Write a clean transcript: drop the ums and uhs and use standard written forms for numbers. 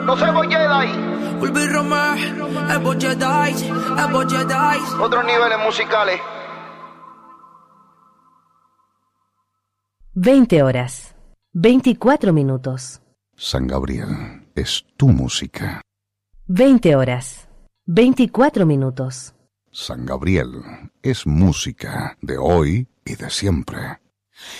No se voy Jedi. Will be Romer, Evo Jedi, Evo Jedi. Otros niveles musicales. 20 horas, 24 minutos. San Gabriel es tu música. 20 horas, 24 minutos. San Gabriel es música de hoy y de siempre.